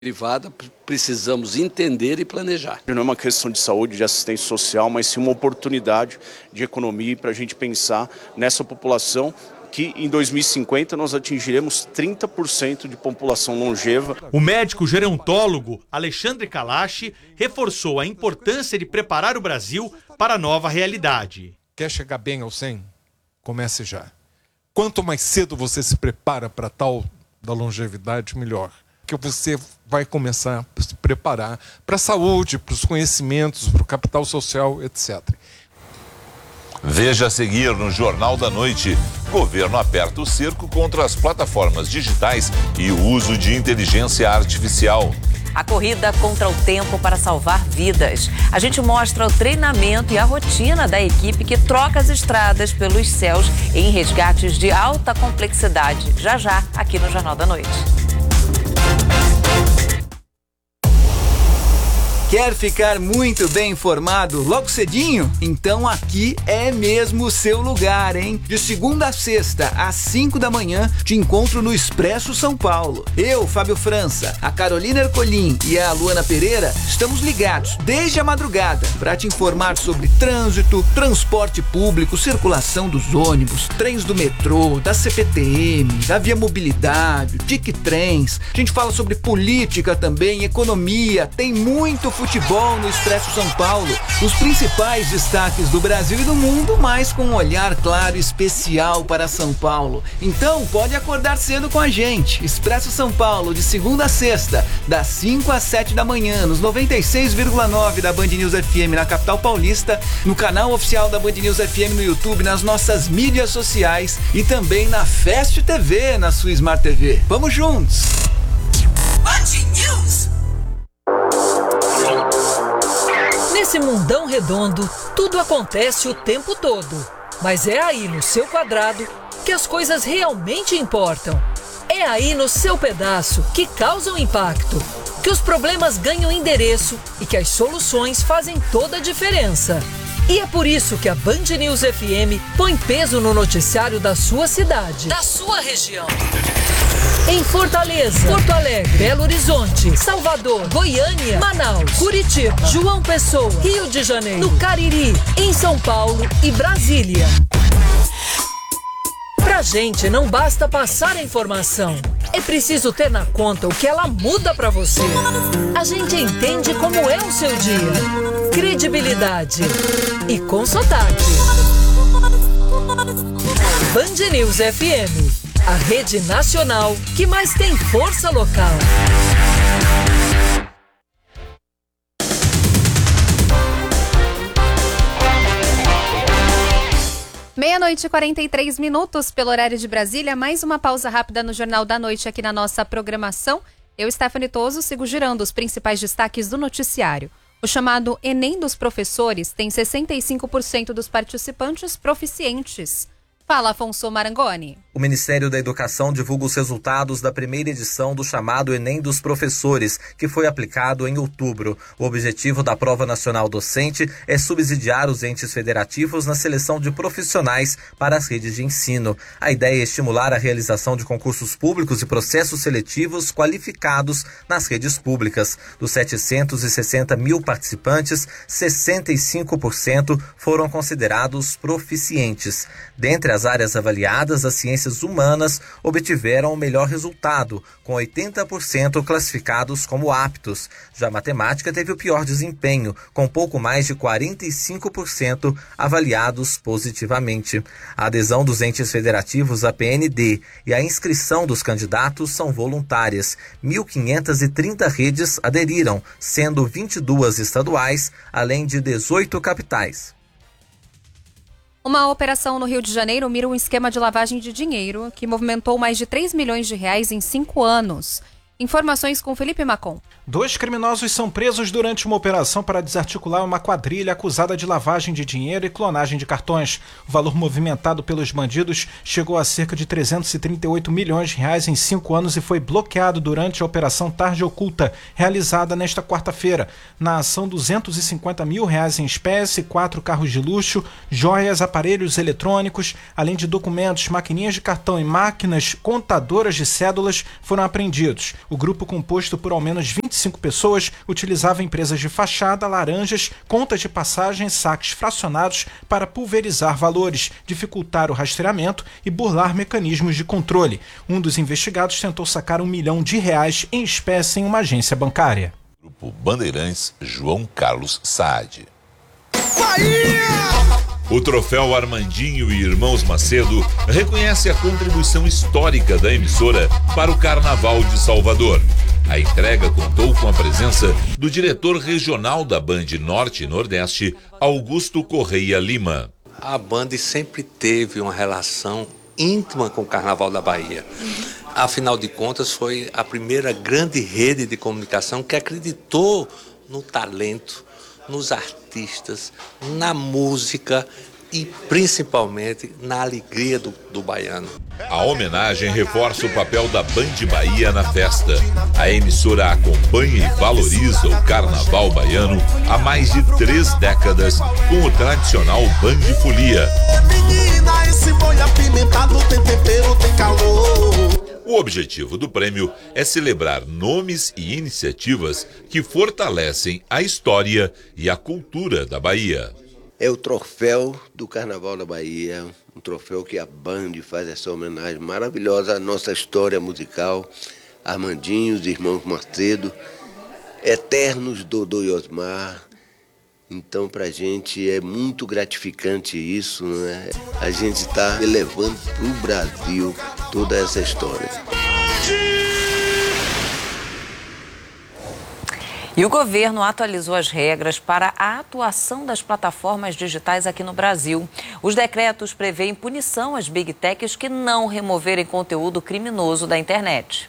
privada, precisamos entender e planejar. Não é uma questão de saúde, de assistência social, mas sim uma oportunidade de economia para a gente pensar nessa população que em 2050 nós atingiremos 30% de população longeva. O médico gerontólogo Alexandre Kalash reforçou a importância de preparar o Brasil para a nova realidade. Quer chegar bem ao 100? Comece já. Quanto mais cedo você se prepara para tal da longevidade, melhor. Que você vai começar a se preparar para a saúde, para os conhecimentos, para o capital social, etc. Veja a seguir no Jornal da Noite. Governo aperta o cerco contra as plataformas digitais e o uso de inteligência artificial. A corrida contra o tempo para salvar vidas. A gente mostra o treinamento e a rotina da equipe que troca as estradas pelos céus em resgates de alta complexidade. Já já, aqui no Jornal da Noite. Quer ficar muito bem informado logo cedinho? Então aqui é mesmo o seu lugar, hein? De segunda a sexta, às 5 da manhã, te encontro no Expresso São Paulo. Eu, Fábio França, a Carolina Ercolim e a Luana Pereira estamos ligados desde a madrugada para te informar sobre trânsito, transporte público, circulação dos ônibus, trens do metrô, da CPTM, da Via Mobilidade, Tic Trens. A gente fala sobre política também, economia, tem muito futebol no Expresso São Paulo, os principais destaques do Brasil e do mundo, mas com um olhar claro e especial para São Paulo. Então pode acordar cedo com a gente. Expresso São Paulo, de segunda a sexta, das 5 às 7 da manhã, nos 96,9 da Band News FM na capital paulista, no canal oficial da Band News FM no YouTube, nas nossas mídias sociais e também na Fast TV, na sua Smart TV. Vamos juntos! Band News. Nesse mundão redondo, tudo acontece o tempo todo. Mas é aí no seu quadrado que as coisas realmente importam. É aí no seu pedaço que causam impacto, que os problemas ganham endereço e que as soluções fazem toda a diferença. E é por isso que a Band News FM põe peso no noticiário da sua cidade, da sua região. Em Fortaleza, Porto Alegre, Belo Horizonte, Salvador, Goiânia, Manaus, Curitiba, João Pessoa, Rio de Janeiro, no Cariri, em São Paulo e Brasília. Pra gente não basta passar a informação, é preciso ter na conta o que ela muda pra você. A gente entende como é o seu dia. Credibilidade e com sotaque. Band News FM. A rede nacional que mais tem força local. Meia-noite e 43 minutos pelo horário de Brasília. Mais uma pausa rápida no Jornal da Noite aqui na nossa programação. Eu, Stephanie Toso, sigo girando os principais destaques do noticiário. O chamado Enem dos professores tem 65% dos participantes proficientes. Fala, Afonso Marangoni. O Ministério da Educação divulga os resultados da primeira edição do chamado Enem dos Professores, que foi aplicado em outubro. O objetivo da Prova Nacional Docente é subsidiar os entes federativos na seleção de profissionais para as redes de ensino. A ideia é estimular a realização de concursos públicos e processos seletivos qualificados nas redes públicas. Dos 760 mil participantes, 65% foram considerados proficientes. Dentre as áreas avaliadas, as ciências humanas obtiveram o melhor resultado, com 80% classificados como aptos. Já a matemática teve o pior desempenho, com pouco mais de 45% avaliados positivamente. A adesão dos entes federativos à PND e a inscrição dos candidatos são voluntárias. 1.530 redes aderiram, sendo 22 estaduais, além de 18 capitais. Uma operação no Rio de Janeiro mira um esquema de lavagem de dinheiro que movimentou mais de 3 milhões de reais em 5 anos. Informações com Felipe Macon. 2 criminosos são presos durante uma operação para desarticular uma quadrilha acusada de lavagem de dinheiro e clonagem de cartões. O valor movimentado pelos bandidos chegou a cerca de 338 milhões de reais em 5 anos e foi bloqueado durante a Operação Tarde Oculta, realizada nesta quarta-feira. Na ação, 250 mil reais em espécie, 4 carros de luxo, joias, aparelhos eletrônicos, além de documentos, maquininhas de cartão e máquinas contadoras de cédulas foram apreendidos. O grupo, composto por ao menos 25 pessoas, utilizava empresas de fachada, laranjas, contas de passagem e saques fracionados para pulverizar valores, dificultar o rastreamento e burlar mecanismos de controle. Um dos investigados tentou sacar R$1 milhão em espécie em uma agência bancária. Grupo Bandeirantes, João Carlos Saad. O troféu Armandinho e Irmãos Macedo reconhece a contribuição histórica da emissora para o Carnaval de Salvador. A entrega contou com a presença do diretor regional da Band Norte e Nordeste, Augusto Correia Lima. A Band sempre teve uma relação íntima com o Carnaval da Bahia. Afinal de contas, foi a primeira grande rede de comunicação que acreditou no talento, nos artistas, na música e principalmente na alegria do baiano. A homenagem reforça o papel da Band Bahia na festa. A emissora acompanha e valoriza o Carnaval baiano há mais de 3 décadas com o tradicional Band Folia. Menina, esse boi apimentado tem tempero, tem calor. O objetivo do prêmio é celebrar nomes e iniciativas que fortalecem a história e a cultura da Bahia. É o troféu do Carnaval da Bahia, um troféu que a Band faz essa homenagem maravilhosa à nossa história musical, Armandinho, os Irmãos Macedo, eternos Dodô e Osmar. Então, para a gente é muito gratificante isso, né? A gente está elevando para o Brasil toda essa história. E o governo atualizou as regras para a atuação das plataformas digitais aqui no Brasil. Os decretos prevêem punição às Big Techs que não removerem conteúdo criminoso da internet.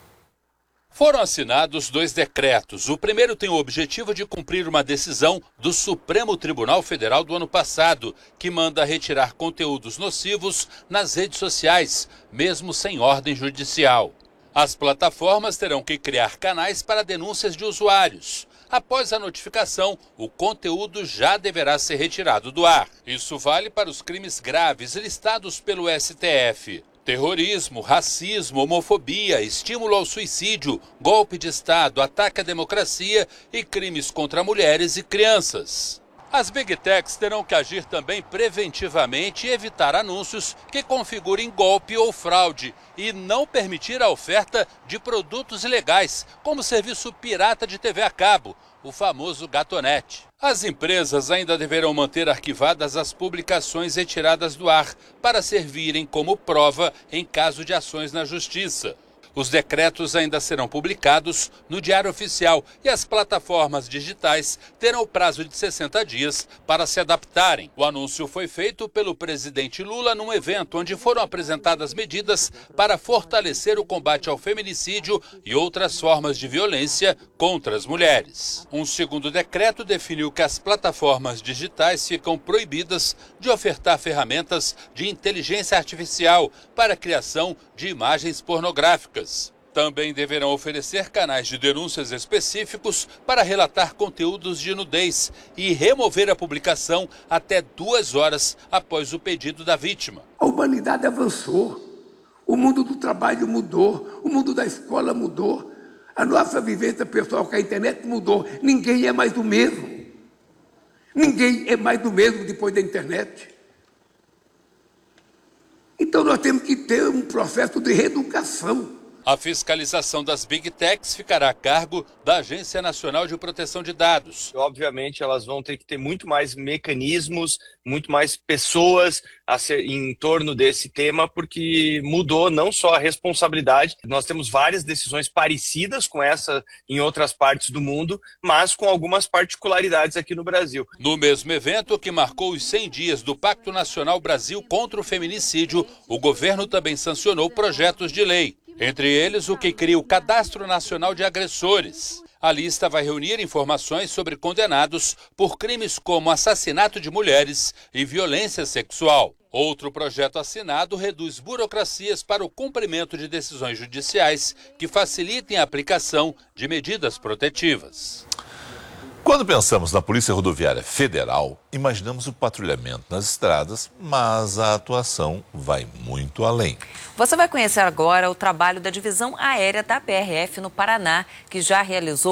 Foram assinados 2 decretos. O primeiro tem o objetivo de cumprir uma decisão do Supremo Tribunal Federal do ano passado, que manda retirar conteúdos nocivos nas redes sociais, mesmo sem ordem judicial. As plataformas terão que criar canais para denúncias de usuários. Após a notificação, o conteúdo já deverá ser retirado do ar. Isso vale para os crimes graves listados pelo STF. Terrorismo, racismo, homofobia, estímulo ao suicídio, golpe de Estado, ataque à democracia e crimes contra mulheres e crianças. As Big Techs terão que agir também preventivamente e evitar anúncios que configurem golpe ou fraude e não permitir a oferta de produtos ilegais, como serviço pirata de TV a cabo, o famoso Gatonete. As empresas ainda deverão manter arquivadas as publicações retiradas do ar para servirem como prova em caso de ações na justiça. Os decretos ainda serão publicados no Diário Oficial e as plataformas digitais terão o prazo de 60 dias para se adaptarem. O anúncio foi feito pelo presidente Lula num evento onde foram apresentadas medidas para fortalecer o combate ao feminicídio e outras formas de violência contra as mulheres. Um segundo decreto definiu que as plataformas digitais ficam proibidas de ofertar ferramentas de inteligência artificial para a criação de imagens pornográficas. Também deverão oferecer canais de denúncias específicos para relatar conteúdos de nudez e remover a publicação até 2 horas após o pedido da vítima. A humanidade avançou, o mundo do trabalho mudou, o mundo da escola mudou, a nossa vivência pessoal com a internet mudou. Ninguém é mais o mesmo. Ninguém é mais do mesmo depois da internet. Então nós temos que ter um processo de reeducação. A fiscalização das Big Techs ficará a cargo da Agência Nacional de Proteção de Dados. Obviamente, elas vão ter que ter muito mais mecanismos, muito mais pessoas em torno desse tema, porque mudou não só a responsabilidade, nós temos várias decisões parecidas com essa em outras partes do mundo, mas com algumas particularidades aqui no Brasil. No mesmo evento que marcou os 100 dias do Pacto Nacional Brasil contra o Feminicídio, o governo também sancionou projetos de lei. Entre eles, o que cria o Cadastro Nacional de Agressores. A lista vai reunir informações sobre condenados por crimes como assassinato de mulheres e violência sexual. Outro projeto assinado reduz burocracias para o cumprimento de decisões judiciais que facilitem a aplicação de medidas protetivas. Quando pensamos na Polícia Rodoviária Federal, imaginamos o patrulhamento nas estradas, mas a atuação vai muito além. Você vai conhecer agora o trabalho da Divisão Aérea da PRF no Paraná, que já realizou